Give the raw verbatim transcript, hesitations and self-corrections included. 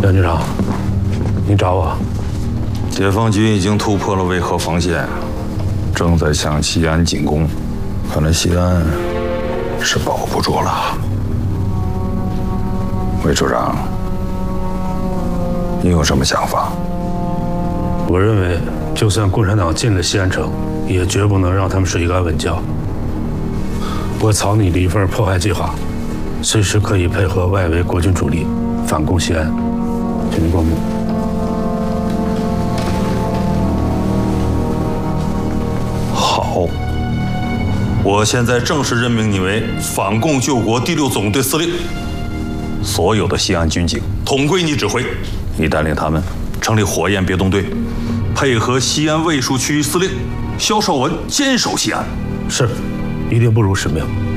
梁局长，你找我？ 解放军已经突破了渭河防线，正在向西安进攻。看来西安是保不住了。魏处长，你有什么想法？ 我认为，就算共产党进了西安城，也绝不能让他们睡一个安稳觉。我草拟了一份破坏计划，随时可以配合外围国军主力反攻西安，请您过目。 好，我现在正式任命你为反共救国第六总队司令，所有的西安军警统归你指挥，你带领他们成立火焰别动队，配合西安卫戍区域司令萧绍文坚守西安。 是，一定不辱使命。